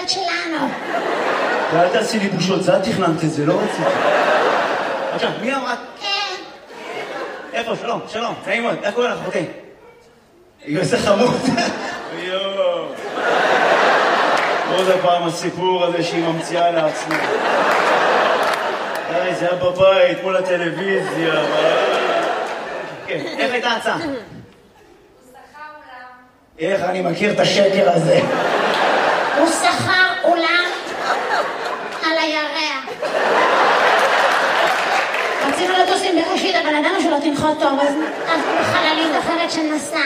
להיות שלנו. ואל תעשי לי בושות, זה את תכננת את זה, לא רציתי. עכשיו, מי אמרת? כן. איפה? שלום, שלום, נעים מאוד, איך קוראים לך, אחותי? איזה חמוד. יואו. עוד הפעם הסיפור הזה שהיא ממציאה לעצמה. די, זה היה בבית, מול הטלוויזיה. כן, איך הייתה ההצעה? איך אני מכיר את השקר הזה? הוא שכר אולם על הירח. רצינו לטוס עם בראשית, אבל ידענו שלא תנחות טוב, אז בחללית אחרת שנסע.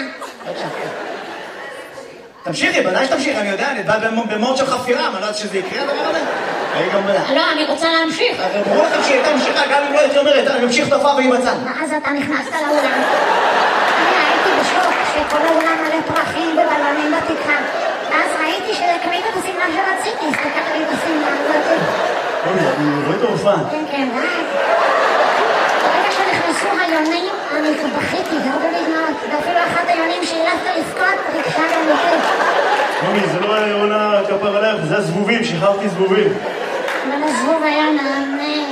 תמשיכי, בוודאי שתמשיכי, אני יודע, אני בא במוד של חפירה, אני לא יודעת שזה יקרה הדבר הזה. לא, אני רוצה להמשיך. הרי ברור לכם שהיא הייתה ממשיכה, גם אם לא הייתי אומרת, אני ממשיך תופעה והיא בצד. ואז אתה נכנסת לאולם. אני הייתי בשוק שכל האולם מלא פרחים ובלונים בתקרה. ואז ראיתי שקנית את השמלה שרציתי, הסתכלתי את השמלה הזאת. אני רואה את ההופעה. כן, כן, ואז. ברגע שנכנסו היונים, אני בכיתי, גרדו לי דמעות. ואפילו אחת היונים שהילפת לבכות, ריגשה גם אותי. מומי, זה לא היה עונה כפר עליך, זה הזבובים, שחררתי זבובים. אבל הזבוב היה נענה.